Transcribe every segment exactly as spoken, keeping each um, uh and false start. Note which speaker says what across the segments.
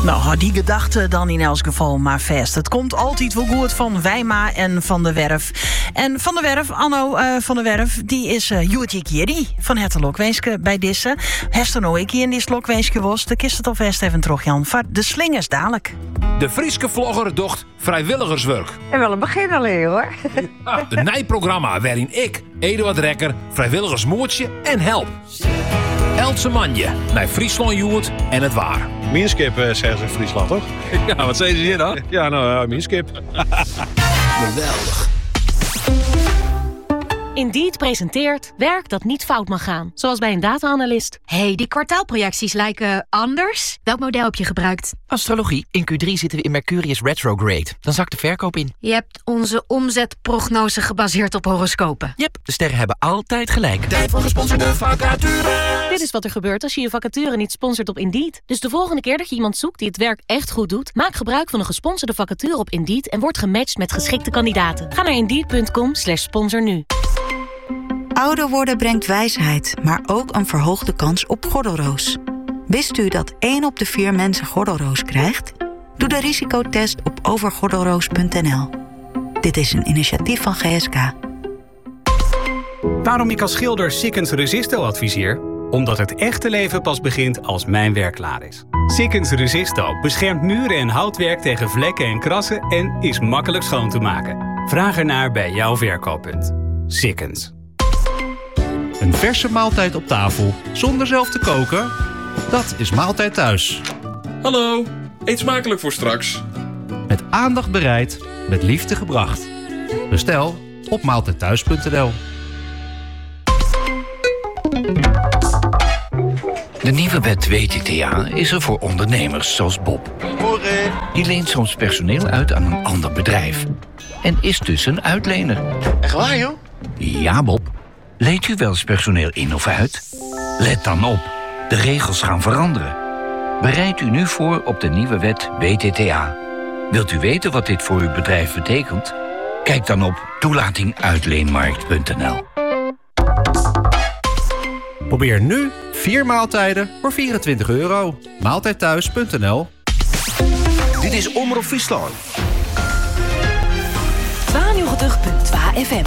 Speaker 1: Nou, die gedachte dan in elk geval maar vast. Het komt altijd wel goed van Wijma en Van der Werf. En Van der Werf, Anno uh, Van der Werf, die is uh, Joertje Kierdi van het Lokwenske bij Disse. Hester nou ik hier in dit Lokwenske was. De kist het alvast even terug, Jan. Van de slingers dadelijk.
Speaker 2: De Frieske vlogger docht vrijwilligerswerk.
Speaker 3: En wel een begin alleen, hoor.
Speaker 2: Een nijprogramma waarin ik, Eduard Rekker, vrijwilligersmoertje en help. Eldse manje naar Friesland Joert en het waar.
Speaker 4: Minskip, uh, zeggen ze in Friesland, toch?
Speaker 5: Ja, wat zei ze hier dan?
Speaker 4: Ja, nou, uh, Minskip.
Speaker 2: Geweldig.
Speaker 6: Indeed presenteert werk dat niet fout mag gaan. Zoals bij een data-analyst.
Speaker 7: Hey, die kwartaalprojecties lijken anders. Welk model heb je gebruikt?
Speaker 8: Astrologie. In Q drie zitten we in Mercurius retrograde. Dan zakt de verkoop in.
Speaker 7: Je hebt onze omzetprognose gebaseerd op horoscopen.
Speaker 8: Yep, de sterren hebben altijd gelijk.
Speaker 2: Tijd voor gesponsorde vacature.
Speaker 6: Dit is wat er gebeurt als je je vacature niet sponsort op Indeed. Dus de volgende keer dat je iemand zoekt die het werk echt goed doet, maak gebruik van een gesponsorde vacature op Indeed en word gematcht met geschikte kandidaten. Ga naar indeed.com slash sponsor nu.
Speaker 9: Ouder worden brengt wijsheid, maar ook een verhoogde kans op gordelroos. Wist u dat één op de vier mensen gordelroos krijgt? Doe de risicotest op overgordelroos punt n l. Dit is een initiatief van G S K.
Speaker 10: Waarom ik als schilder Sikkens Resisto adviseer? Omdat het echte leven pas begint als mijn werk klaar is. Sikkens Resisto beschermt muren en houtwerk tegen vlekken en krassen en is makkelijk schoon te maken. Vraag ernaar bij jouw verkooppunt. Sikkens.
Speaker 11: Een verse maaltijd op tafel, zonder zelf te koken? Dat is Maaltijd Thuis.
Speaker 5: Hallo, eet smakelijk voor straks.
Speaker 11: Met aandacht bereid, met liefde gebracht. Bestel op maaltijdthuis punt n l.
Speaker 12: De nieuwe wet W T T A is er voor ondernemers zoals Bob. Die leent soms personeel uit aan een ander bedrijf. En is dus een uitlener.
Speaker 13: Echt waar, joh?
Speaker 12: Ja, Bob. Leent u wel eens personeel in of uit? Let dan op. De regels gaan veranderen. Bereid u nu voor op de nieuwe wet W T T A. Wilt u weten wat dit voor uw bedrijf betekent? Kijk dan op toelating uitleenmarkt punt n l.
Speaker 11: Probeer nu vier maaltijden voor vierentwintig euro. maaltijdthuis punt n l.
Speaker 2: Dit is Omroep Friesland.
Speaker 6: twaalf punt twee F M.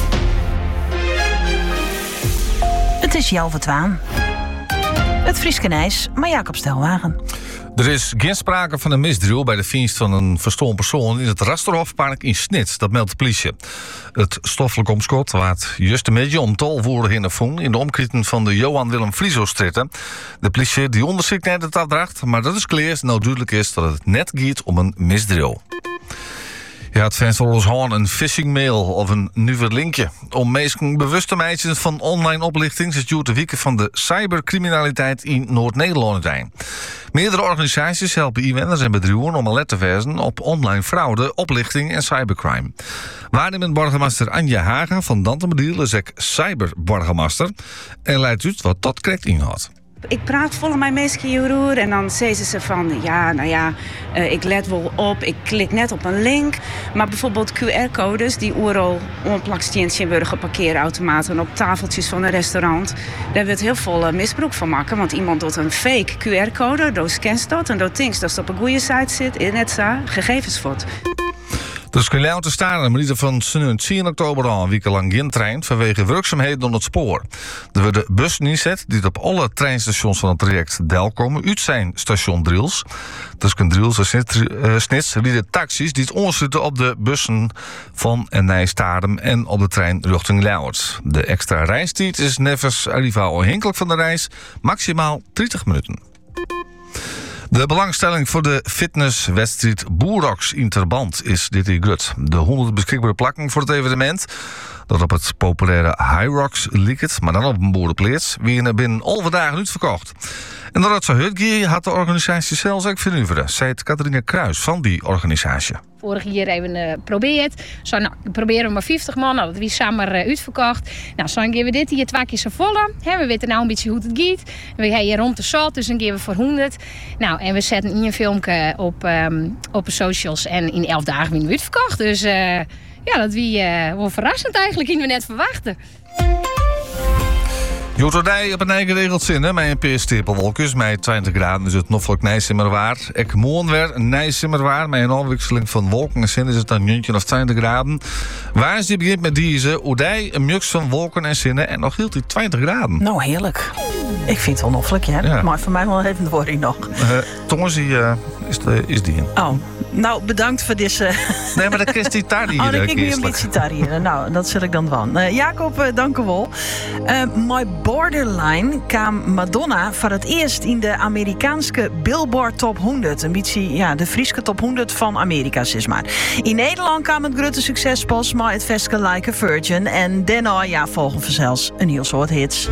Speaker 1: Het is Jalve Twaan. Het Frieskenijs, maar Jacob Stelwagen.
Speaker 14: Er is geen sprake van een misdrijf bij de vindst van een verstolen persoon in het Rasterhofpark in Snits. Dat meldt de politie. Het stoffelijk omschot waard juist een beetje om tolvoerder in de vong in de omkrieten van de Johan Willem Frieso-stritten. De politie die onderzoekt net het afdracht, maar dat is klaar nou duidelijk is dat het net gaat om een misdrijf. Ja, het vindt wel eens gewoon een phishing-mail of een nieuwe linkje. Om mensen bewust te maken van online oplichting zit Joert de Wieke van de cybercriminaliteit in Noord-Nederland zijn. Meerdere organisaties helpen inwoners en bedrijven om alert te verzen op online fraude, oplichting en cybercrime. Waarnemend burgemeester Anja Hagen van Dantenbediel is ook cyberburgemeester en leidt uit wat dat correct inhoudt.
Speaker 15: Ik praat volgens mij meestal hierover en dan zeggen ze van ja, nou ja, uh, ik let wel op, ik klik net op een link. Maar bijvoorbeeld Q R-codes die overal onplaksteentje worden geparkeerautomaten op tafeltjes van een restaurant. Daar wordt heel veel uh, misbruik van maken, want iemand doet een fake Q R-code, door scans dat en door denkt dat het op een goede site zit, in net zo, gegevens voort.
Speaker 14: Dus kun je te staan, maar niet van tien oktober al een week lang geen trein vanwege werkzaamheden op het spoor. Er worden bussen inzet die op alle treinstations van het traject Del komen uit zijn station Driels. Dus kun Driels en Snits rieden taxis die het ondersluiten op de bussen van en naar Stadem en op de trein richting Lauwert. De extra reistijd is nevens arriva afhankelijk van de reis maximaal dertig minuten. De belangstelling voor de fitnesswedstrijd Boerox Interband is dit hier goed. De honderd beschikbare plakken voor het evenement, dat op het populaire High Rocks liegt, maar dan op een boerenplaats, wie binnen al dagen uitverkocht. En doordat het zo hut had de organisatie zelfs ook vernuiveren, zei Catharina Kruis van die organisatie.
Speaker 16: Vorig jaar hebben we geprobeerd. Zo, nou, we proberen maar vijftig man. Nou, dat we samen uh, uitverkocht. Nou, zo gaan we dit hier twee keer zo volle. He, we weten nou een beetje hoe het gaat. We gaan hier rond de zalt, dus dan gaan we voor honderd. Nou, en we zetten hier een filmpje op, um, op de socials. En in elf dagen zijn we uitverkocht. Dus uh, ja, dat was uh, wel verrassend eigenlijk. Gingen we net verwachten.
Speaker 14: Joterdij op een eigen geregeld zin, hè, met een paar stapelwolkjes. Met twintig graden is het nog vlak Nijsimmerwaar. Ik moon weer Nijsimmerwaar. Met een afwisseling van wolken en zin is het dan Juntje of twintig graden. Waar is die begint met deze? Oedij, een mix van wolken en zinnen. En nog hield hij twintig graden.
Speaker 1: Nou, heerlijk. Ik vind het wel noffelijk, ja.
Speaker 14: Ja.
Speaker 1: Maar voor mij wel even de woording nog.
Speaker 14: Uh, Tongens, die, uh, is, de, is die in.
Speaker 1: Oh, nou, bedankt voor deze...
Speaker 14: Nee, maar dat is die tar hier.
Speaker 1: Oh, dan
Speaker 14: uh,
Speaker 1: kijk ik een beetje tarrieren. Nou, dat zul ik dan doen. Uh, Jacob, uh, dank u wel. Uh, My Borderline kwam Madonna voor het eerst in de Amerikaanse Billboard Top honderd. Een beetje, ja, de Frieske Top honderd van Amerika, zeg maar. In Nederland kwam het grote succes pas met het festival Like a Virgin. En daarna, ja, volgen vanzelfs een heel soort hits.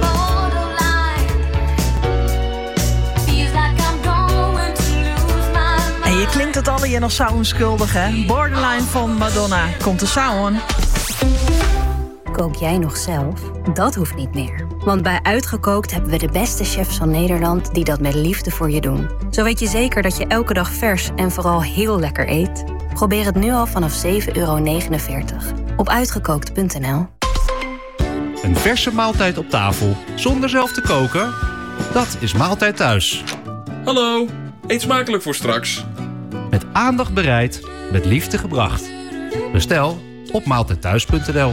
Speaker 1: En je klinkt het alle je nog zo onschuldig, hè? Borderline van Madonna. Komt er zo.
Speaker 3: Kook jij nog zelf? Dat hoeft niet meer. Want bij Uitgekookt hebben we de beste chefs van Nederland die dat met liefde voor je doen. Zo weet je zeker dat je elke dag vers en vooral heel lekker eet. Probeer het nu al vanaf zeven euro negenenveertig op uitgekookt punt n l.
Speaker 11: Een verse maaltijd op tafel zonder zelf te koken? Dat is Maaltijd Thuis.
Speaker 5: Hallo, eet smakelijk voor straks.
Speaker 11: Met aandacht bereid, met liefde gebracht. Bestel op maaltijdthuis punt n l.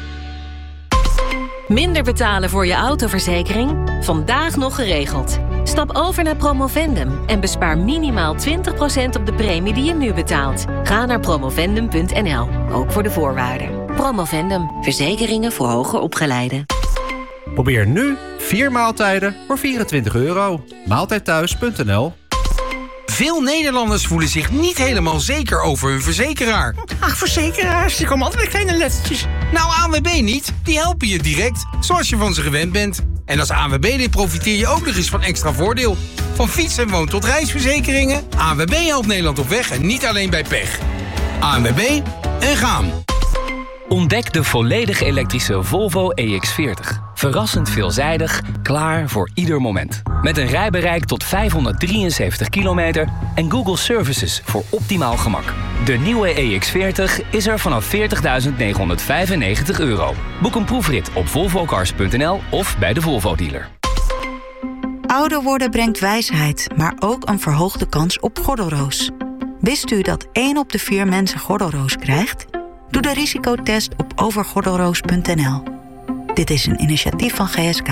Speaker 6: Minder betalen voor je autoverzekering? Vandaag nog geregeld. Stap over naar Promovendum en bespaar minimaal twintig procent op de premie die je nu betaalt. Ga naar promovendum punt n l, ook voor de voorwaarden. Promovendum, verzekeringen voor hoger opgeleiden.
Speaker 11: Probeer nu vier maaltijden voor vierentwintig euro. maaltijdthuis punt n l.
Speaker 13: Veel Nederlanders voelen zich niet helemaal zeker over hun verzekeraar.
Speaker 17: Ach, verzekeraars, die komen altijd met kleine lettertjes.
Speaker 13: Nou, A N W B niet. Die helpen je direct, zoals je van ze gewend bent. En als A N W B-lid profiteer je ook nog eens van extra voordeel. Van fiets- en woon- tot reisverzekeringen. A N W B helpt Nederland op weg en niet alleen bij pech. A N W B en gaan.
Speaker 18: Ontdek de volledig elektrische Volvo E X veertig. Verrassend veelzijdig, klaar voor ieder moment. Met een rijbereik tot vijfhonderddrieënzeventig kilometer en Google Services voor optimaal gemak. De nieuwe E X veertig is er vanaf veertigduizend negenhonderdvijfennegentig euro. Boek een proefrit op volvocars punt n l of bij de Volvo dealer.
Speaker 9: Ouder worden brengt wijsheid, maar ook een verhoogde kans op gordelroos. Wist u dat één op de vier mensen gordelroos krijgt? Doe de risicotest op overgordelroos punt n l. Dit is een initiatief van G S K.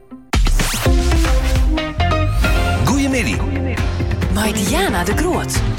Speaker 19: Goedemiddag.
Speaker 20: Bij Diana de Groot.